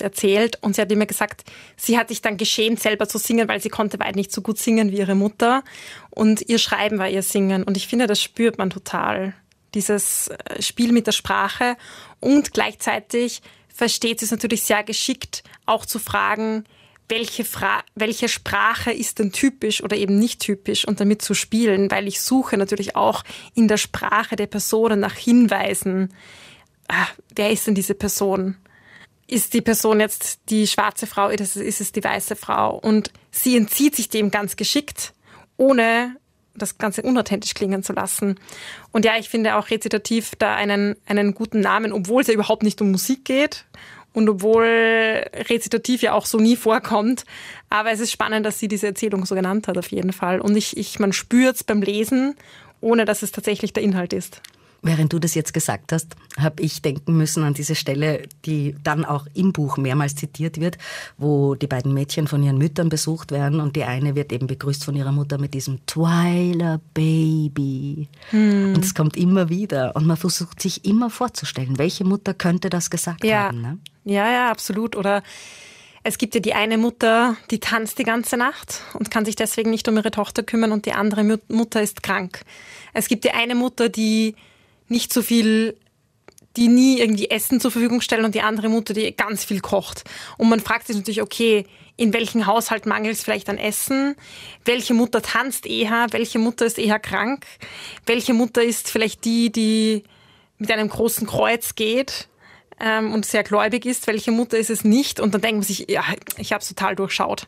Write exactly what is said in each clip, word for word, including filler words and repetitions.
erzählt und sie hat immer gesagt, sie hat sich dann geschämt, selber zu singen, weil sie konnte weit nicht so gut singen wie ihre Mutter und ihr Schreiben war ihr Singen und ich finde, das spürt man total, dieses Spiel mit der Sprache und gleichzeitig versteht sie es natürlich sehr geschickt, auch zu fragen, welche, Fra- welche Sprache ist denn typisch oder eben nicht typisch und damit zu spielen, weil ich suche natürlich auch in der Sprache der Personen nach Hinweisen. Ah, wer ist denn diese Person? Ist die Person jetzt die schwarze Frau, ist es die weiße Frau? Und sie entzieht sich dem ganz geschickt, ohne das Ganze unauthentisch klingen zu lassen. Und ja, ich finde auch rezitativ da einen, einen guten Namen, obwohl es ja überhaupt nicht um Musik geht und obwohl rezitativ ja auch so nie vorkommt. Aber es ist spannend, dass sie diese Erzählung so genannt hat, auf jeden Fall. Und ich, ich, man spürt es beim Lesen, ohne dass es tatsächlich der Inhalt ist. Während du das jetzt gesagt hast, habe ich denken müssen an diese Stelle, die dann auch im Buch mehrmals zitiert wird, wo die beiden Mädchen von ihren Müttern besucht werden und die eine wird eben begrüßt von ihrer Mutter mit diesem Twyla Baby. Hm. Und es kommt immer wieder und man versucht sich immer vorzustellen, welche Mutter könnte das gesagt ja. haben. Ne? Ja, ja, absolut. Oder es gibt ja die eine Mutter, die tanzt die ganze Nacht und kann sich deswegen nicht um ihre Tochter kümmern und die andere Mutter ist krank. Es gibt die eine Mutter, die nicht so viel, die nie irgendwie Essen zur Verfügung stellen und die andere Mutter, die ganz viel kocht. Und man fragt sich natürlich, okay, in welchem Haushalt mangelt es vielleicht an Essen? Welche Mutter tanzt eher? Welche Mutter ist eher krank? Welche Mutter ist vielleicht die, die mit einem großen Kreuz geht ähm, und sehr gläubig ist? Welche Mutter ist es nicht? Und dann denkt man sich, ja, ich habe es total durchschaut.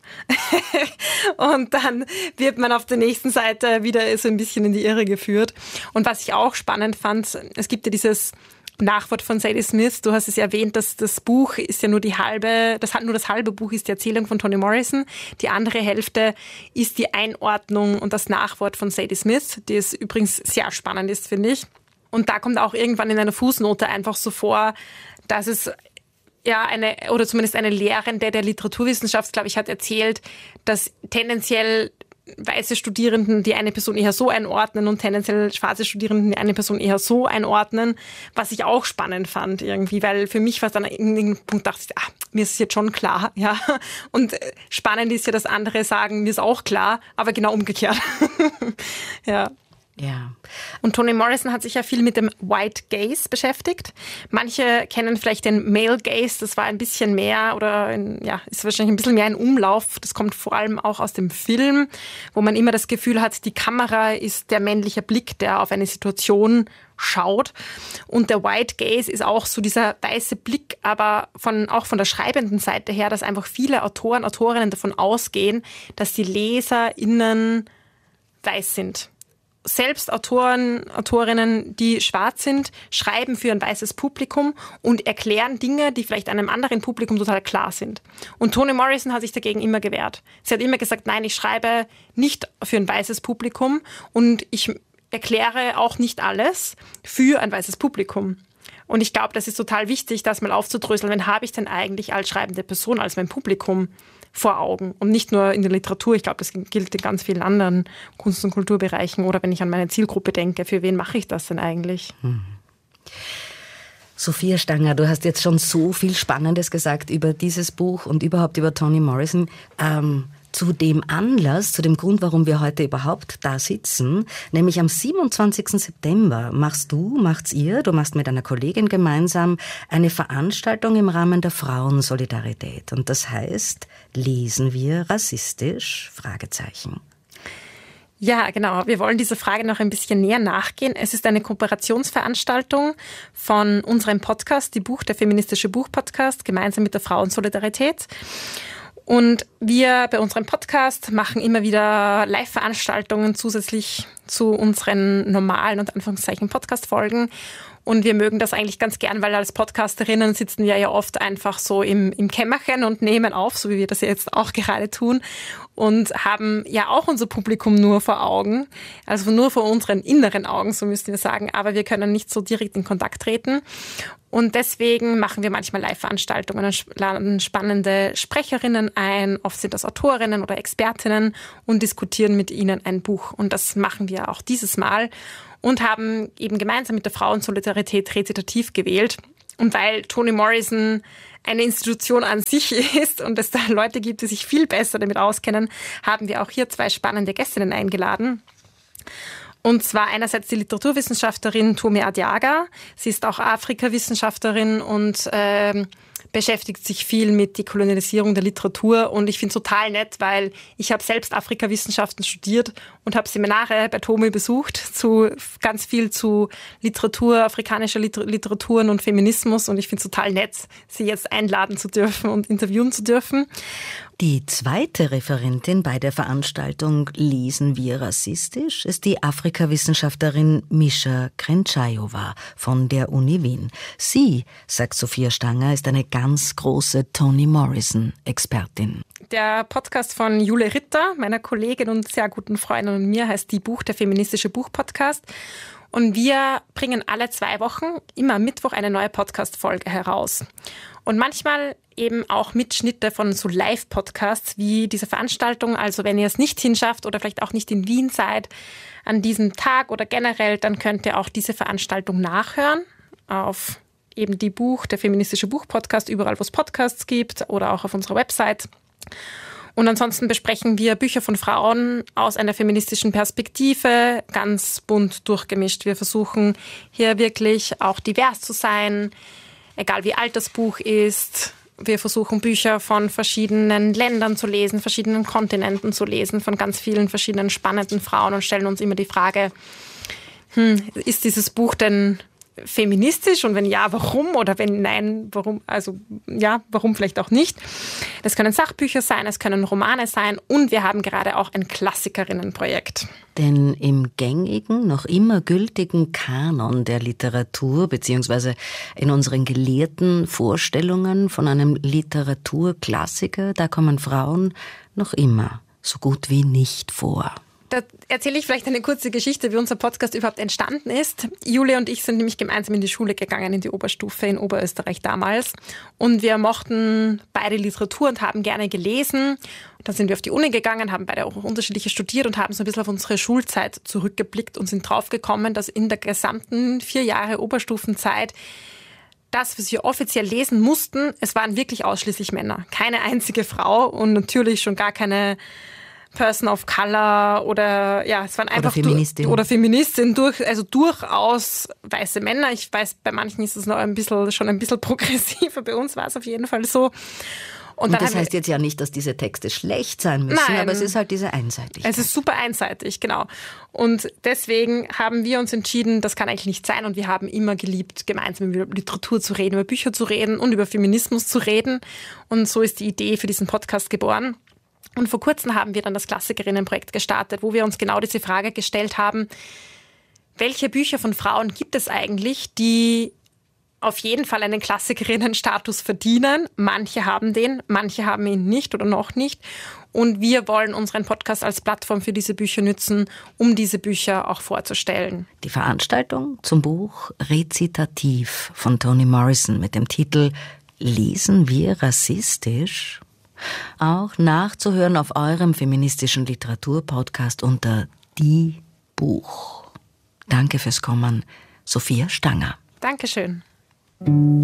Und dann wird man auf der nächsten Seite wieder so ein bisschen in die Irre geführt. Und was ich auch spannend fand, es gibt ja dieses Nachwort von Zadie Smith. Du hast es ja erwähnt, dass das Buch ist ja nur die halbe, das hat nur das halbe Buch ist die Erzählung von Toni Morrison. Die andere Hälfte ist die Einordnung und das Nachwort von Zadie Smith, die es übrigens sehr spannend ist, finde ich. Und da kommt auch irgendwann in einer Fußnote einfach so vor, dass es ja eine, oder zumindest eine Lehrende der Literaturwissenschaft, glaube ich, hat erzählt, dass tendenziell weiße Studierenden die eine Person eher so einordnen und tendenziell schwarze Studierenden die eine Person eher so einordnen, was ich auch spannend fand irgendwie, weil für mich war es dann an irgendeinem Punkt, dachte ich, ah, mir ist es jetzt schon klar, ja. Und spannend ist ja, dass andere sagen, mir ist auch klar, aber genau umgekehrt. Ja. Ja. Und Toni Morrison hat sich ja viel mit dem White Gaze beschäftigt. Manche kennen vielleicht den Male Gaze, das war ein bisschen mehr oder ein, ja, ist wahrscheinlich ein bisschen mehr ein Umlauf. Das kommt vor allem auch aus dem Film, wo man immer das Gefühl hat, die Kamera ist der männliche Blick, der auf eine Situation schaut. Und der White Gaze ist auch so dieser weiße Blick, aber von, auch von der schreibenden Seite her, dass einfach viele Autoren, Autorinnen davon ausgehen, dass die LeserInnen weiß sind. Selbst Autoren, Autorinnen, die schwarz sind, schreiben für ein weißes Publikum und erklären Dinge, die vielleicht einem anderen Publikum total klar sind. Und Toni Morrison hat sich dagegen immer gewehrt. Sie hat immer gesagt, nein, ich schreibe nicht für ein weißes Publikum und ich erkläre auch nicht alles für ein weißes Publikum. Und ich glaube, das ist total wichtig, das mal aufzudröseln. Wen habe ich denn eigentlich als schreibende Person, als mein Publikum vor Augen? Und nicht nur in der Literatur, ich glaube, das gilt in ganz vielen anderen Kunst- und Kulturbereichen. Oder wenn ich an meine Zielgruppe denke, für wen mache ich das denn eigentlich? Hm. Sophia Stanger, du hast jetzt schon so viel Spannendes gesagt über dieses Buch und überhaupt über Toni Morrison. Ähm, zu dem Anlass, zu dem Grund, warum wir heute überhaupt da sitzen, nämlich am siebenundzwanzigsten September machst du, macht's ihr, du machst mit einer Kollegin gemeinsam eine Veranstaltung im Rahmen der Frauensolidarität. Und das heißt, lesen wir rassistisch? Fragezeichen. Ja, genau. Wir wollen dieser Frage noch ein bisschen näher nachgehen. Es ist eine Kooperationsveranstaltung von unserem Podcast, die Buch, der feministische Buchpodcast, gemeinsam mit der Frauensolidarität. Und wir bei unserem Podcast machen immer wieder Live-Veranstaltungen zusätzlich zu unseren normalen und Anführungszeichen Podcast-Folgen. Und wir mögen das eigentlich ganz gern, weil als Podcasterinnen sitzen wir ja oft einfach so im, im Kämmerchen und nehmen auf, so wie wir das jetzt auch gerade tun. Und haben ja auch unser Publikum nur vor Augen, also nur vor unseren inneren Augen, so müssen wir sagen. Aber wir können nicht so direkt in Kontakt treten. Und deswegen machen wir manchmal Live-Veranstaltungen und laden spannende Sprecherinnen ein. Oft sind das Autorinnen oder Expertinnen und diskutieren mit ihnen ein Buch. Und das machen wir auch dieses Mal und haben eben gemeinsam mit der Frauensolidarität rezitativ gewählt. Und weil Toni Morrison eine Institution an sich ist und es da Leute gibt, die sich viel besser damit auskennen, haben wir auch hier zwei spannende Gästinnen eingeladen. Und zwar einerseits die Literaturwissenschaftlerin Tomi Adiaga. Sie ist auch Afrikawissenschaftlerin und äh, beschäftigt sich viel mit Dekolonialisierung der Literatur. Und ich finde es total nett, weil ich habe selbst Afrikawissenschaften studiert und habe Seminare bei Tomi besucht, zu ganz viel zu Literatur, afrikanischer Liter- Literaturen und Feminismus. Und ich finde es total nett, sie jetzt einladen zu dürfen und interviewen zu dürfen. Die zweite Referentin bei der Veranstaltung Lesen wir rassistisch ist die Afrikawissenschaftlerin Misha Krenchajowa von der Uni Wien. Sie, sagt Sophia Stanger, ist eine ganz große Toni Morrison-Expertin. Der Podcast von Jule Ritter, meiner Kollegin und sehr guten Freundin und mir, heißt Die Buch, der feministische Buch-Podcast. Und wir bringen alle zwei Wochen, immer am Mittwoch, eine neue Podcast-Folge heraus. Und manchmal eben auch Mitschnitte von so Live-Podcasts wie diese Veranstaltung. Also wenn ihr es nicht hinschafft oder vielleicht auch nicht in Wien seid an diesem Tag oder generell, dann könnt ihr auch diese Veranstaltung nachhören auf eben Die Buch, der feministische Buch-Podcast, überall wo es Podcasts gibt oder auch auf unserer Website. Und ansonsten besprechen wir Bücher von Frauen aus einer feministischen Perspektive, ganz bunt durchgemischt. Wir versuchen hier wirklich auch divers zu sein, egal wie alt das Buch ist. Wir versuchen Bücher von verschiedenen Ländern zu lesen, verschiedenen Kontinenten zu lesen, von ganz vielen verschiedenen spannenden Frauen und stellen uns immer die Frage, hm, ist dieses Buch denn feministisch und wenn ja, warum oder wenn nein, warum, also ja, warum vielleicht auch nicht. Das können Sachbücher sein, es können Romane sein und wir haben gerade auch ein Klassikerinnenprojekt. Denn im gängigen, noch immer gültigen Kanon der Literatur beziehungsweise in unseren gelehrten Vorstellungen von einem Literaturklassiker, da kommen Frauen noch immer so gut wie nicht vor. Da erzähle ich vielleicht eine kurze Geschichte, wie unser Podcast überhaupt entstanden ist. Julia und ich sind nämlich gemeinsam in die Schule gegangen, in die Oberstufe in Oberösterreich damals. Und wir mochten beide Literatur und haben gerne gelesen. Und dann sind wir auf die Uni gegangen, haben beide auch unterschiedliche studiert und haben so ein bisschen auf unsere Schulzeit zurückgeblickt und sind draufgekommen, dass in der gesamten vier Jahre Oberstufenzeit das, was wir offiziell lesen mussten, es waren wirklich ausschließlich Männer. Keine einzige Frau und natürlich schon gar keine Person of Color oder ja, es waren einfach oder Feministin, du, oder Feministin durch, also durchaus weiße Männer. Ich weiß, bei manchen ist es noch ein bisschen, schon ein bisschen progressiver. Bei uns war es auf jeden Fall so. Und, und das heißt jetzt ja nicht, dass diese Texte schlecht sein müssen, Nein, aber es ist halt diese Einseitigkeit. Es ist super einseitig, genau. Und deswegen haben wir uns entschieden, das kann eigentlich nicht sein. Und wir haben immer geliebt, gemeinsam über Literatur zu reden, über Bücher zu reden und über Feminismus zu reden. Und so ist die Idee für diesen Podcast geboren. Und vor kurzem haben wir dann das Klassikerinnenprojekt gestartet, wo wir uns genau diese Frage gestellt haben, welche Bücher von Frauen gibt es eigentlich, die auf jeden Fall einen Klassikerinnenstatus verdienen. Manche haben den, manche haben ihn nicht oder noch nicht. Und wir wollen unseren Podcast als Plattform für diese Bücher nutzen, um diese Bücher auch vorzustellen. Die Veranstaltung zum Buch Rezitativ von Toni Morrison mit dem Titel Lesen wir rassistisch? Auch nachzuhören auf eurem feministischen Literaturpodcast unter Die Buch. Danke fürs Kommen, Sophia Stanger. Dankeschön.